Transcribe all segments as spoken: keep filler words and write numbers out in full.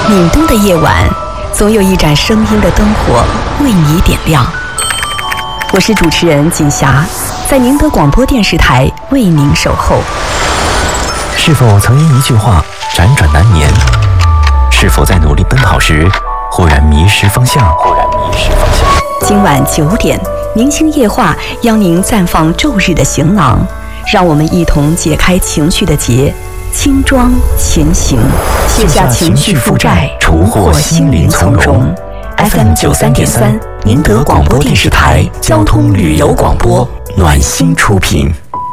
凛冬的夜晚，总有一盏声音的灯火为你点亮。我是主持人锦霞，在宁德广播电视台为您守候。 是否曾因一句话辗转难眠？是否在努力奔跑时，忽然迷失方向？忽然迷失方向。 今晚九点，明星夜话邀您绽放昼日的行囊，让我们一同解开情绪的结，轻装前行，卸下情绪负债，重获心灵从容。F M 九三点三，宁德广播电视台交通旅游广播暖心出品。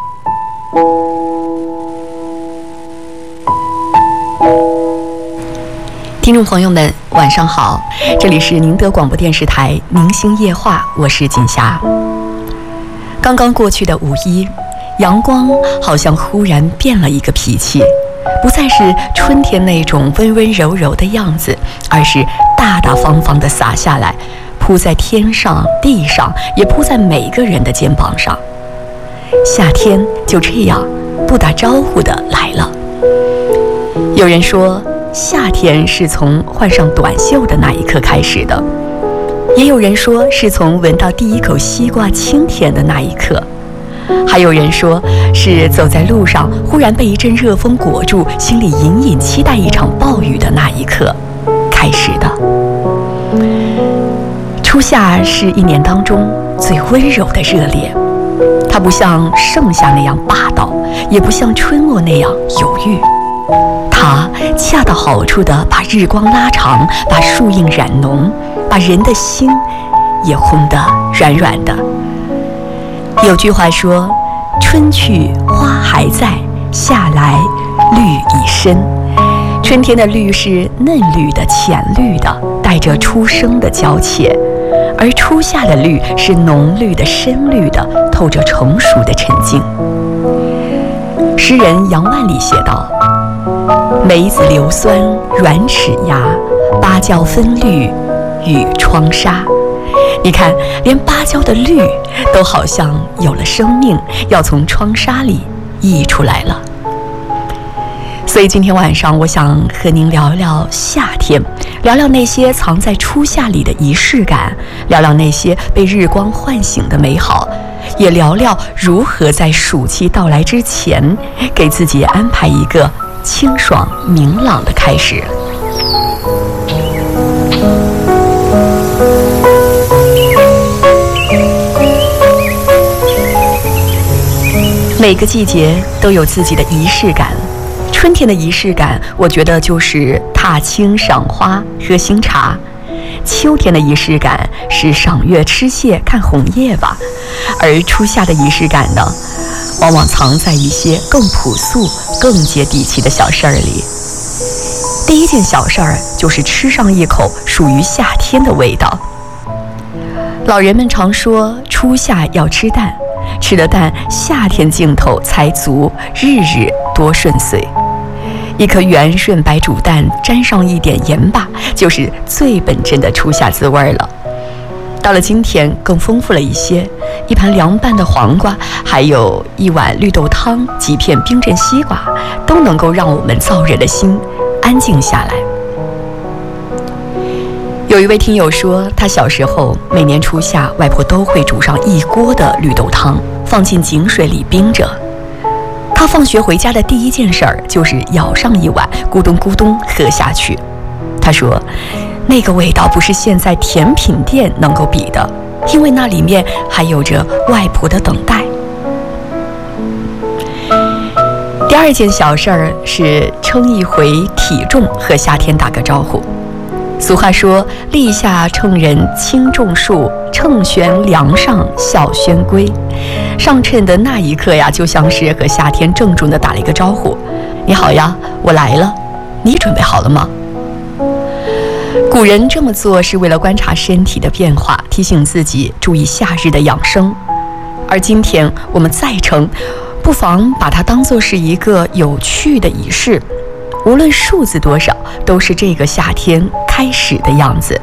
听众朋友们，晚上好，这里是宁德广播电视台明星夜话，我是锦霞。刚刚过去的五一，阳光好像忽然变了一个脾气，不再是春天那种温温柔柔的样子，而是大大方方地洒下来，铺在天上地上，也铺在每个人的肩膀上。夏天就这样不打招呼地来了。有人说夏天是从换上短袖的那一刻开始的，也有人说是从闻到第一口西瓜清甜的那一刻，还有人说是走在路上忽然被一阵热风裹住，心里隐隐期待一场暴雨的那一刻开始的。初夏是一年当中最温柔的热烈，它不像盛夏那样霸道，也不像春末那样犹豫，它恰到好处地把日光拉长，把树荫染浓，把人的心也烘得软软的。有句话说，春去花还在，夏来绿已深。春天的绿是嫩绿的、浅绿的，带着初生的娇怯，而初夏的绿是浓绿的、深绿的，透着成熟的沉静。诗人杨万里写道，梅子硫酸软齿芽，芭蕉分绿与窗纱。你看，连芭蕉的绿都好像有了生命，要从窗纱里溢出来了。所以今天晚上我想和您聊聊夏天，聊聊那些藏在初夏里的仪式感，聊聊那些被日光唤醒的美好，也聊聊如何在暑期到来之前给自己安排一个清爽明朗的开始。每个季节都有自己的仪式感，春天的仪式感，我觉得就是踏青赏花喝新茶；秋天的仪式感是赏月吃蟹看红叶吧；而初夏的仪式感呢，往往藏在一些更朴素、更接地气的小事儿里。第一件小事儿就是吃上一口属于夏天的味道。老人们常说，初夏要吃蛋，吃了蛋，夏天劲头才足，日日多顺遂。一颗圆润白煮蛋，沾上一点盐巴，就是最本真的初夏滋味了。到了今天更丰富了一些，一盘凉拌的黄瓜，还有一碗绿豆汤，几片冰镇西瓜，都能够让我们燥热的心安静下来。有一位听友说，他小时候每年初夏，外婆都会煮上一锅的绿豆汤，放进井水里冰着。他放学回家的第一件事儿就是舀上一碗，咕咚咕咚喝下去。他说，那个味道不是现在甜品店能够比的，因为那里面还有着外婆的等待。第二件小事儿是称一回体重，和夏天打个招呼。俗话说，立夏乘人轻重数，乘悬梁上笑轩归。上秤的那一刻呀，就像是和夏天郑重地打了一个招呼，你好呀，我来了，你准备好了吗？古人这么做是为了观察身体的变化，提醒自己注意夏日的养生。而今天我们再称，不妨把它当作是一个有趣的仪式，无论数字多少，都是这个夏天开始的样子。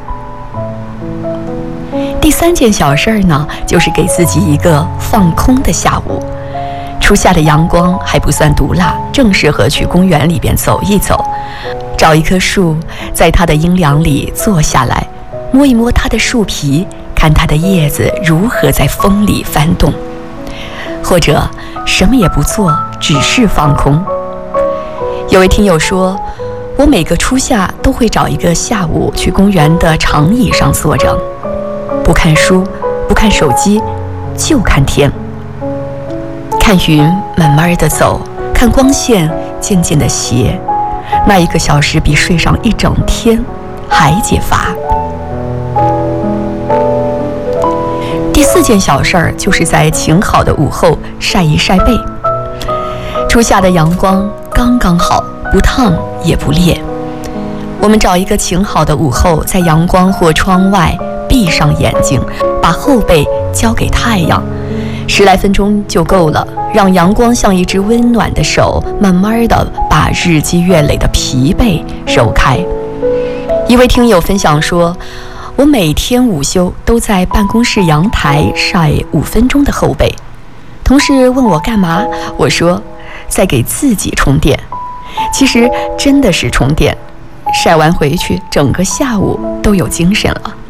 第三件小事儿呢，就是给自己一个放空的下午。 初夏的阳光还不算毒辣，正适合去公园里边走一走，找一棵树，在它的阴凉里坐下来，摸一摸它的树皮，看它的叶子如何在风里翻动。或者什么也不做，只是放空。有位听友说，我每个初夏都会找一个下午去公园的长椅上坐着，不看书，不看手机，就看天，看云慢慢地走，看光线渐渐地斜，那一个小时比睡上一整天还解乏。第四件小事儿就是在晴好的午后晒一晒背。初夏的阳光刚刚好，不烫也不烈。我们找一个晴好的午后，在阳光或窗外闭上眼睛，把后背交给太阳，十来分钟就够了，让阳光像一只温暖的手，慢慢地把日积月累的疲惫揉开。一位听友分享说，我每天午休都在办公室阳台晒五分钟的后背。同事问我干嘛，我说在给自己充电。其实真的是充电，晒完回去整个下午都有精神了。